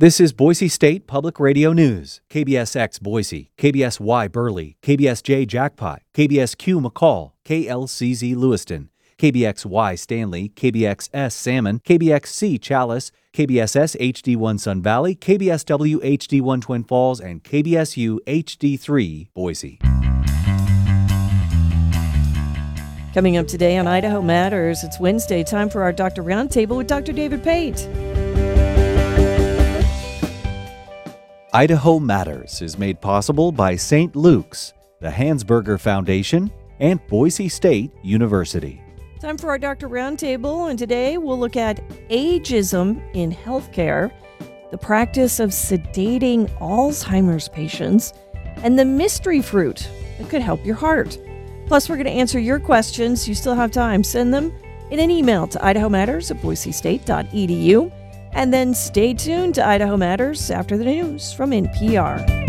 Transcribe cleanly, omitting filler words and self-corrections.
This is Boise State Public Radio News. KBSX Boise, KBSY Burley, KBSJ Jackpot, KBSQ McCall, KLCZ Lewiston, KBXY Stanley, KBXS Salmon, KBXC Chalice, KBSS HD1 Sun Valley, KBSW HD1 Twin Falls, and KBSU HD3 Boise. Coming up today on Idaho Matters, it's Wednesday, time for our Doctor Roundtable with Dr. David Pate. Idaho Matters is made possible by St. Luke's, the Hansberger Foundation, and Boise State University. Time for our Doctor Roundtable, and today we'll look at ageism in healthcare, the practice of sedating Alzheimer's patients, and the mystery fruit that could help your heart. Plus, we're going to answer your questions. You still have time. Send them in an email to idahomatters@boisestate.edu. And then stay tuned to Idaho Matters after the news from NPR.